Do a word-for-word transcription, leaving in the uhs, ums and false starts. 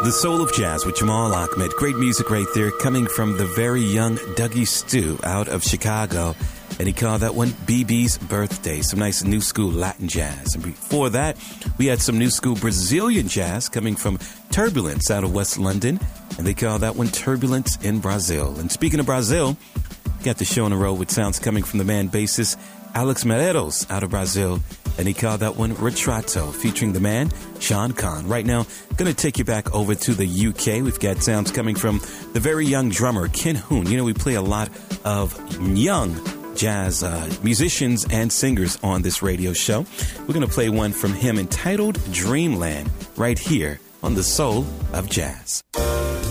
The Soul of Jazz with Jamal Ahmed. Great music right there coming from the very young Dougie Stew out of Chicago. And he called that one B B's Birthday. Some nice new school Latin jazz. And before that, we had some new school Brazilian jazz coming from Turbulence out of West London. And they call that one Turbulence in Brazil. And speaking of Brazil, got the show on the road with sounds coming from the man bassist Alex Medeiros out of Brazil. And he called that one Retrato, featuring the man Sean Kahn. Right now, going to take you back over to the U K. We've got sounds coming from the very young drummer Ken Hoon. You know, we play a lot of young jazz uh, musicians and singers on this radio show. We're going to play one from him entitled Dreamland right here on The Soul of Jazz.